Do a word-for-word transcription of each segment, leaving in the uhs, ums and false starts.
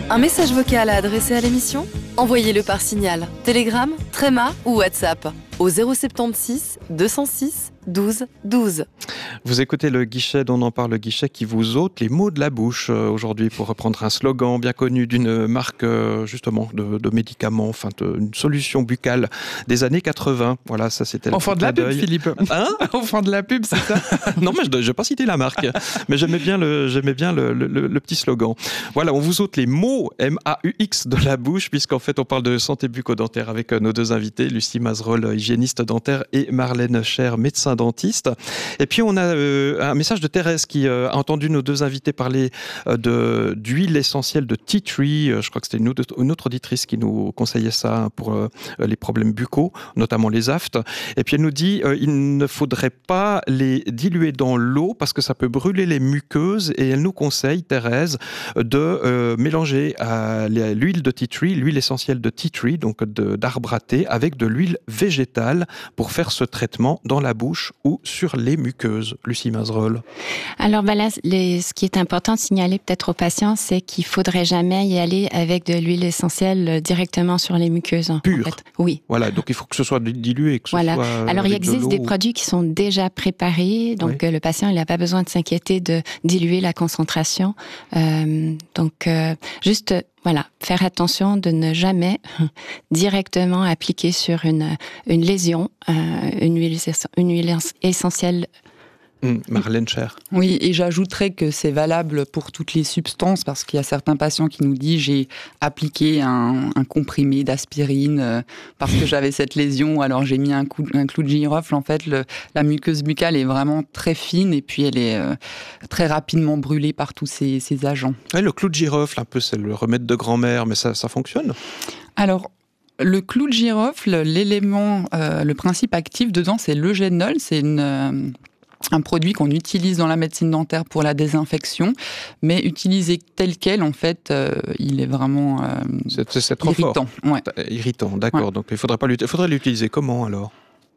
Un message vocal à adresser à l'émission ? Envoyez-le par Signal, Telegram, Threema ou WhatsApp au zéro soixante-seize deux cent six douze douze. Vous écoutez le guichet dont on en parle, le guichet qui vous ôte les mots de la bouche euh, aujourd'hui, pour reprendre un slogan bien connu d'une marque euh, justement de, de médicaments, enfin de, une solution buccale des années quatre-vingts. Voilà, ça c'était. Enfant de la pub, Philippe. Hein? Enfant de la pub, c'est ça? Non, mais je n'ai pas cité la marque, mais j'aimais bien le, j'aimais bien le, le, le, le petit slogan. Voilà, on vous ôte les mots M A U X de la bouche, puisqu'en fait on parle de santé bucco-dentaire avec nos deux invités, Lucie Mazerolles, hygiéniste dentaire, et Marlène Scher, médecin dentiste. Et puis on a euh, un message de Thérèse qui euh, a entendu nos deux invités parler euh, de, d'huile essentielle de tea tree. Euh, je crois que c'était une autre, une autre auditrice qui nous conseillait ça pour euh, les problèmes buccaux, notamment les aftes. Et puis elle nous dit euh, il ne faudrait pas les diluer dans l'eau parce que ça peut brûler les muqueuses, et elle nous conseille, Thérèse, de euh, mélanger euh, l'huile de tea tree, l'huile essentielle de tea tree, donc de, d'arbre à thé, avec de l'huile végétale pour faire ce traitement dans la bouche ou sur les muqueuses. Lucie Mazerolles. Alors ben là, les, ce qui est important de signaler peut-être aux patients, c'est qu'il faudrait jamais y aller avec de l'huile essentielle directement sur les muqueuses. Pure. En fait. Oui. Voilà, donc il faut que ce soit dilué, que ce voilà. soit Alors il existe de des produits qui sont déjà préparés, donc oui. le patient il n'a pas besoin de s'inquiéter de diluer la concentration. Euh, donc euh, juste voilà, faire attention de ne jamais directement appliquer sur une une lésion euh, une huile une huile essentielle. Mmh, Marlène Scher. Oui, et j'ajouterais que c'est valable pour toutes les substances, parce qu'il y a certains patients qui nous disent j'ai appliqué un, un comprimé d'aspirine euh, parce que j'avais cette lésion, alors j'ai mis un, coup, un clou de girofle. En fait, le, la muqueuse buccale est vraiment très fine et puis elle est euh, très rapidement brûlée par tous ces, ces agents. Ouais, le clou de girofle, un peu, c'est le remède de grand-mère, mais ça, ça fonctionne ? Alors, le clou de girofle, l'élément, euh, le principe actif dedans, c'est l'eugénol, c'est une... Euh, un produit qu'on utilise dans la médecine dentaire pour la désinfection, mais utilisé tel quel, en fait, euh, il est vraiment euh, c'est, c'est trop irritant. Fort. Ouais. Irritant, d'accord. Ouais. Donc il faudrait pas l'utiliser. Il faudrait l'utiliser comment alors ?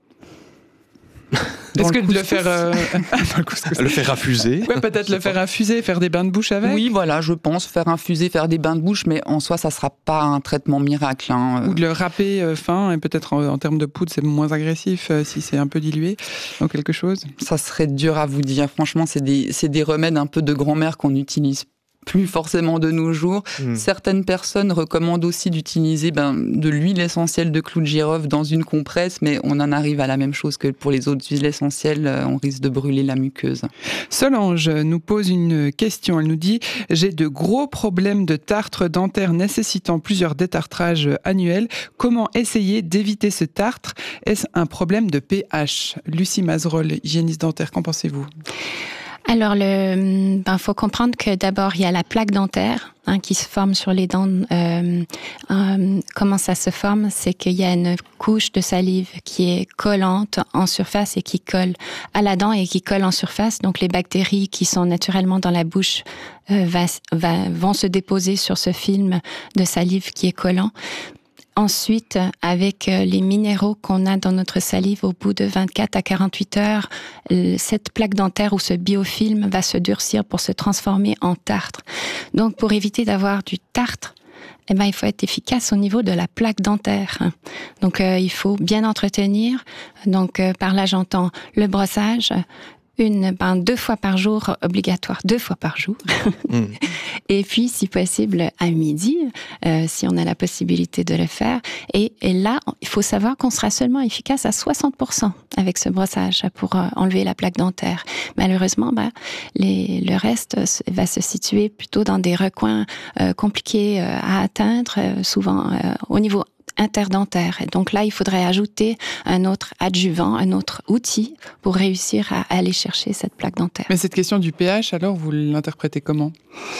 Est-ce que de le faire euh... le faire infuser? Ouais, peut-être le faire infuser, faire des bains de bouche avec. Oui, voilà, je pense faire infuser, faire des bains de bouche, mais en soi, ça sera pas un traitement miracle. Hein. Ou de le râper euh, fin, et peut-être en, en termes de poudre, c'est moins agressif euh, si c'est un peu dilué dans quelque chose. Ça serait dur à vous dire. Franchement, c'est des, c'est des remèdes un peu de grand-mère qu'on utilise plus forcément de nos jours. Mmh. Certaines personnes recommandent aussi d'utiliser ben, de l'huile essentielle de clou de girofle dans une compresse, mais on en arrive à la même chose que pour les autres huiles essentielles, on risque de brûler la muqueuse. Solange nous pose une question. Elle nous dit « J'ai de gros problèmes de tartre dentaire nécessitant plusieurs détartrages annuels. Comment essayer d'éviter ce tartre ? Est-ce un problème de pH ?» Lucie Mazerolles, hygiéniste dentaire, qu'en pensez-vous ? Alors, le, ben, faut comprendre que d'abord, il y a la plaque dentaire hein, qui se forme sur les dents. Euh, euh, comment ça se forme? C'est qu'il y a une couche de salive qui est collante en surface et qui colle à la dent et qui colle en surface. Donc, les bactéries qui sont naturellement dans la bouche euh, va, va, vont se déposer sur ce film de salive qui est collant. Ensuite, avec les minéraux qu'on a dans notre salive, au bout de vingt-quatre à quarante-huit heures, cette plaque dentaire ou ce biofilm va se durcir pour se transformer en tartre. Donc, pour éviter d'avoir du tartre, eh ben, il faut être efficace au niveau de la plaque dentaire. Donc, euh, il faut bien entretenir. Donc, euh, par là, j'entends le brossage, une, ben, deux fois par jour, obligatoire, deux fois par jour. Mmh. Et puis, si possible, à midi, euh, si on a la possibilité de le faire. Et, et là, il faut savoir qu'on sera seulement efficace à soixante pour cent avec ce brossage pour euh, enlever la plaque dentaire. Malheureusement, ben, les, le reste va se situer plutôt dans des recoins euh, compliqués euh, à atteindre, euh, souvent euh, au niveau interdentaire. Et donc là, il faudrait ajouter un autre adjuvant, un autre outil pour réussir à aller chercher cette plaque dentaire. Mais cette question du pH, alors, vous l'interprétez comment ?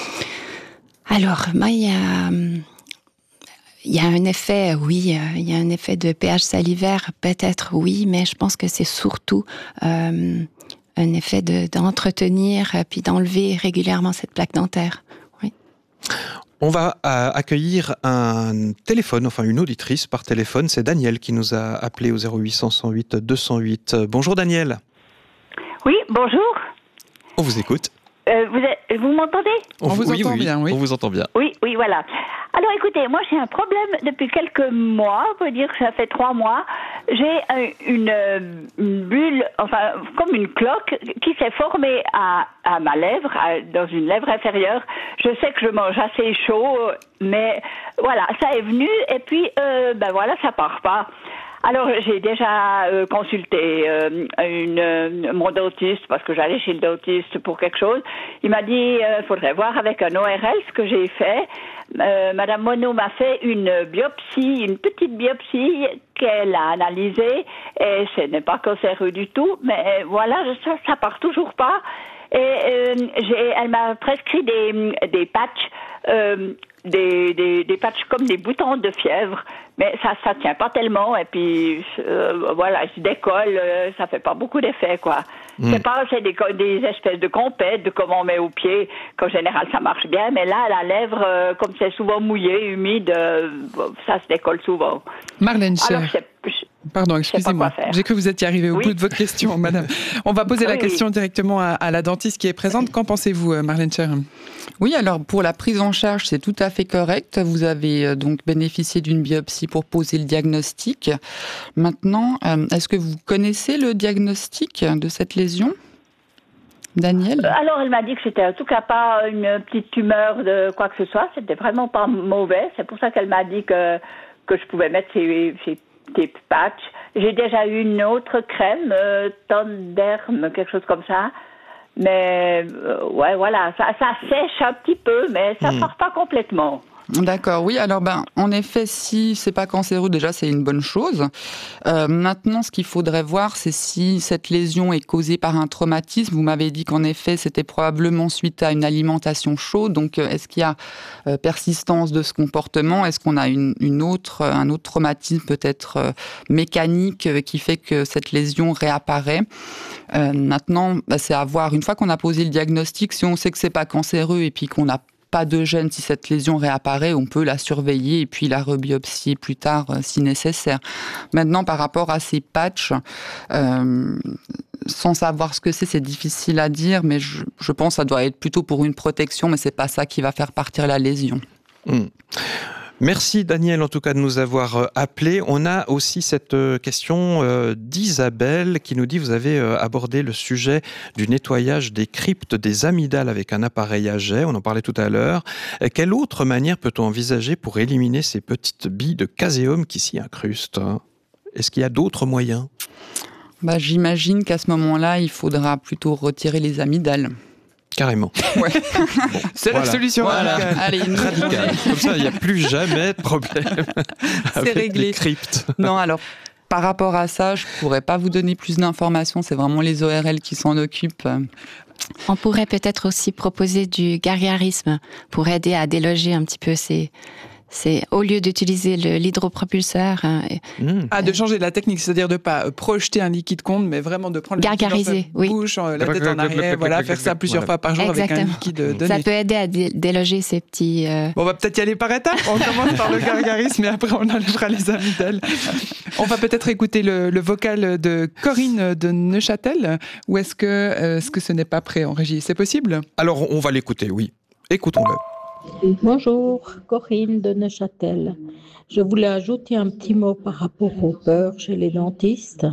Alors, moi, il y a... Il y a un effet, oui, il y a un effet de pH salivaire, peut-être, oui, mais je pense que c'est surtout euh, un effet de, d'entretenir puis d'enlever régulièrement cette plaque dentaire. Oui. On va accueillir un téléphone, enfin une auditrice par téléphone. C'est Daniel qui nous a appelé au zéro huit cent, cent huit, deux cent huit. Bonjour Daniel. Oui, bonjour. On vous écoute. Euh, vous êtes, vous m'entendez? On vous oui, entend oui, bien, oui. On vous entend bien. Oui, oui, voilà. Alors écoutez, moi j'ai un problème depuis quelques mois, on peut dire que ça fait trois mois. J'ai un, une, une bulle, enfin comme une cloque qui s'est formée à, à ma lèvre, à, dans une lèvre inférieure. Je sais que je mange assez chaud, mais voilà, ça est venu et puis euh, ben voilà, ça part pas. Alors j'ai déjà euh, consulté euh, une, euh, mon dentiste parce que j'allais chez le dentiste pour quelque chose. Il m'a dit il euh, faudrait voir avec un O R L ce que j'ai fait. Euh, Madame Monod m'a fait une biopsie, une petite biopsie qu'elle a analysée et ce n'est pas cancéreux du tout. Mais voilà, ça, ça part toujours pas. Et euh, j'ai, elle m'a prescrit des, des patchs. Euh, Des, des, des patchs comme des boutons de fièvre, mais ça ça tient pas tellement et puis euh, voilà, il se décolle, euh, ça fait pas beaucoup d'effet quoi. Mm. C'est pas c'est des, des espèces de compètes de comment on met au pied, qu'en général ça marche bien, mais là la lèvre euh, comme c'est souvent mouillé, humide, euh, ça se décolle souvent. Marlène Scher. Alors c'est Pardon, excusez-moi. J'ai cru que vous étiez arrivée au oui. bout de votre question, madame. On va poser la oui, question oui. directement à, à la dentiste qui est présente. Qu'en pensez-vous, Marlène Scher? Oui, alors pour la prise en charge, c'est tout à fait correct. Vous avez donc bénéficié d'une biopsie pour poser le diagnostic. Maintenant, est-ce que vous connaissez le diagnostic de cette lésion, Daniel? Alors, elle m'a dit que c'était en tout cas pas une petite tumeur de quoi que ce soit. C'était vraiment pas mauvais. C'est pour ça qu'elle m'a dit que, que je pouvais mettre ces, ces des patchs. J'ai déjà eu une autre crème, euh, Tonderm, quelque chose comme ça. Mais euh, ouais, voilà, ça, ça sèche un petit peu, mais ça ne mmh. part pas complètement. D'accord, oui. Alors, ben, en effet, si c'est pas cancéreux, déjà, c'est une bonne chose. Euh, maintenant, ce qu'il faudrait voir, c'est si cette lésion est causée par un traumatisme. Vous m'avez dit qu'en effet, c'était probablement suite à une alimentation chaude. Donc, est-ce qu'il y a euh, persistance de ce comportement? Est-ce qu'on a une, une autre, un autre traumatisme, peut-être euh, mécanique, euh, qui fait que cette lésion réapparaît? euh, Maintenant, ben, c'est à voir. Une fois qu'on a posé le diagnostic, si on sait que c'est pas cancéreux et puis qu'on a pas de gêne, si cette lésion réapparaît, on peut la surveiller et puis la rebiopsier plus tard euh, si nécessaire. Maintenant, par rapport à ces patchs, euh, sans savoir ce que c'est, c'est difficile à dire, mais je, je pense que ça doit être plutôt pour une protection, mais c'est pas ça qui va faire partir la lésion. Mmh. Merci Daniel en tout cas de nous avoir appelés. On a aussi cette question d'Isabelle qui nous dit: vous avez abordé le sujet du nettoyage des cryptes des amygdales avec un appareil à jet, on en parlait tout à l'heure. Quelle autre manière peut-on envisager pour éliminer ces petites billes de caséum qui s'y incrustent? Est-ce qu'il y a d'autres moyens? Bah, j'imagine qu'à ce moment-là, il faudra plutôt retirer les amygdales. Carrément. Ouais. Bon, c'est voilà. la solution voilà. radicale. Allez, une radicale. Comme ça, il n'y a plus jamais de problème avec réglé. les cryptes. Non, alors, par rapport à ça, je ne pourrais pas vous donner plus d'informations. C'est vraiment les O R L qui s'en occupent. On pourrait peut-être aussi proposer du gargarisme pour aider à déloger un petit peu ces... C'est au lieu d'utiliser le, l'hydropropulseur. Hein, mmh. Ah, de changer la technique, c'est-à-dire de ne pas projeter un liquide compte, mais vraiment de prendre le gargariser, liquide dans sa bouche, oui. la tête en arrière, voilà, faire ça plusieurs fois par jour. Exactement. Avec un liquide donné. Ça peut aider à dé- déloger ces petits... Euh... Bon, on va peut-être y aller par étapes. On commence par le gargarisme et après on enlèvera les amygdales. On va peut-être écouter le, le vocal de Corinne de Neuchâtel, ou est-ce que, euh, est-ce que ce n'est pas prêt en régie? C'est possible? Alors, on va l'écouter, oui. Écoutons-le. Bonjour, Corinne de Neuchâtel. Je voulais ajouter un petit mot par rapport aux peurs chez les dentistes.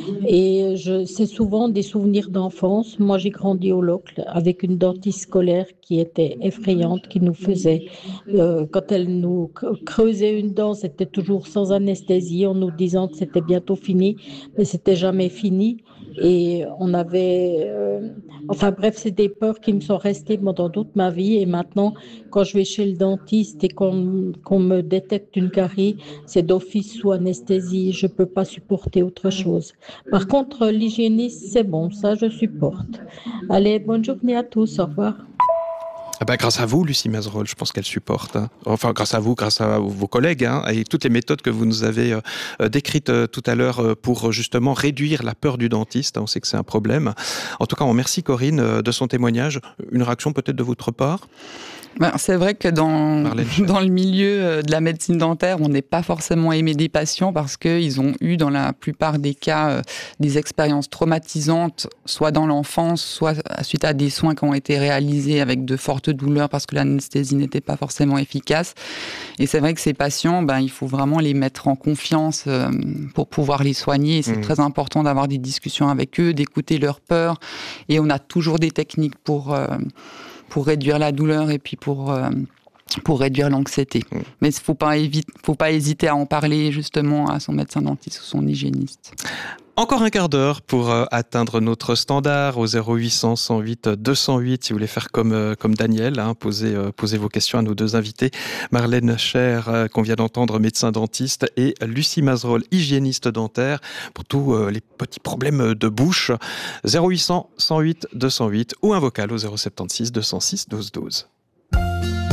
Et je, c'est souvent des souvenirs d'enfance. Moi, j'ai grandi au Locle avec une dentiste scolaire qui était effrayante, qui nous faisait, euh, quand elle nous creusait une dent, c'était toujours sans anesthésie, en nous disant que c'était bientôt fini, mais c'était jamais fini. Et on avait, euh, enfin bref, c'est des peurs qui me sont restées pendant toute ma vie. Et maintenant, quand je vais chez le dentiste et qu'on, qu'on me détecte une carie, c'est d'office sous anesthésie. Je peux pas supporter autre chose. Par contre, l'hygiéniste, c'est bon, ça je supporte. Allez, bonne journée à tous, au revoir. Ah ben, grâce à vous, Lucie Mazerolle, je pense qu'elle supporte. Hein. Enfin, grâce à vous, grâce à vos collègues, hein, et toutes les méthodes que vous nous avez euh, décrites euh, tout à l'heure euh, pour justement réduire la peur du dentiste. Hein, on sait que c'est un problème. En tout cas, on remercie Corinne euh, de son témoignage. Une réaction peut-être de votre part ? Ben, c'est vrai que dans, dans le milieu de la médecine dentaire, on n'est pas forcément aimé des patients parce qu'ils ont eu, dans la plupart des cas, euh, des expériences traumatisantes, soit dans l'enfance, soit suite à des soins qui ont été réalisés avec de fortes douleurs parce que l'anesthésie n'était pas forcément efficace. Et c'est vrai que ces patients, ben, il faut vraiment les mettre en confiance euh, pour pouvoir les soigner. Et c'est mmh. très important d'avoir des discussions avec eux, d'écouter leurs peurs. Et on a toujours des techniques pour... Euh, pour réduire la douleur et puis pour, euh, pour réduire l'anxiété. Mmh. Mais il ne faut pas, évite, faut pas hésiter à en parler justement à son médecin dentiste ou son hygiéniste. Encore un quart d'heure pour euh, atteindre notre standard au zéro huit cent, cent huit, deux cent huit si vous voulez faire comme, euh, comme Daniel, hein, poser, euh, poser vos questions à nos deux invités, Marlène Scher, euh, qu'on vient d'entendre, médecin dentiste, et Lucie Mazerolles, hygiéniste dentaire, pour tous euh, les petits problèmes de bouche. zéro huit cent, cent huit, deux cent huit ou un vocal au zéro sept six, deux cent six, douze douze.